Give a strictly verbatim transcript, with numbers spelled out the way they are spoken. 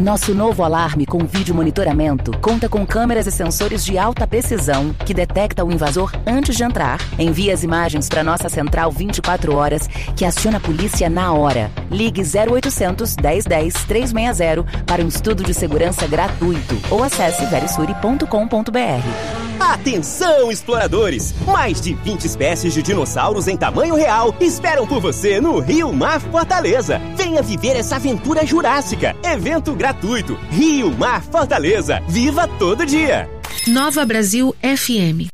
Nosso novo alarme com vídeo monitoramento conta com câmeras e sensores de alta precisão que detecta o invasor antes de entrar, envia as imagens para nossa central vinte e quatro horas, que aciona a polícia na hora. Ligue zero oitocentos, dez dez, trezentos e sessenta para um estudo de segurança gratuito ou acesse verisuri ponto com ponto br. Atenção, exploradores! Mais de vinte espécies de dinossauros em tamanho real esperam por você no Rio Mar Fortaleza. Venha viver essa aventura jurássica. Evento gratuito. Rio Mar Fortaleza. Viva todo dia! Nova Brasil F M.